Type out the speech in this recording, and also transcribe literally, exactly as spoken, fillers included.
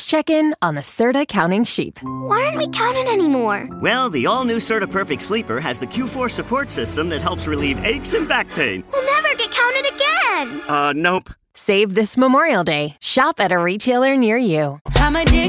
check in on the Serta Counting Sheep. Why aren't we counting anymore? Well, the all-new Serta Perfect Sleeper has the Q four support system that helps relieve aches and back pain. We'll never get counted again. Uh, nope. Save this Memorial Day. Shop at a retailer near you. I'm addicted.